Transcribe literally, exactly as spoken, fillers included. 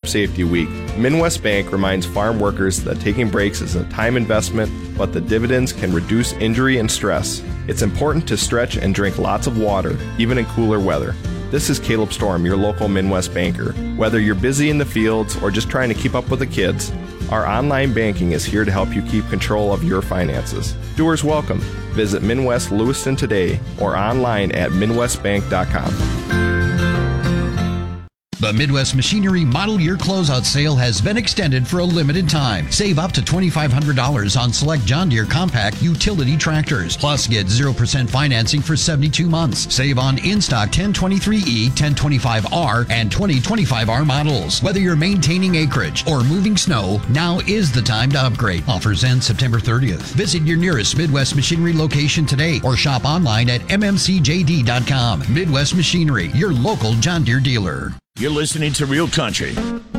Safety Week, Midwest Bank reminds farm workers that taking breaks is a time investment, but the dividends can reduce injury and stress. It's important to stretch and drink lots of water, even in cooler weather. This is Caleb Storm, your local Midwest banker. Whether you're busy in the fields or just trying to keep up with the kids, our online banking is here to help you keep control of your finances. Doers welcome. Visit Midwest Lewiston today or online at midwest bank dot com. The Midwest Machinery Model Year Closeout Sale has been extended for a limited time. Save up to twenty-five hundred dollars on select John Deere compact utility tractors. Plus, get zero percent financing for seventy-two months. Save on in-stock ten twenty-three E, ten twenty-five R, and twenty twenty-five R models. Whether you're maintaining acreage or moving snow, now is the time to upgrade. Offers end September thirtieth. Visit your nearest Midwest Machinery location today or shop online at m m c j d dot com. Midwest Machinery, your local John Deere dealer. You're listening to Real Country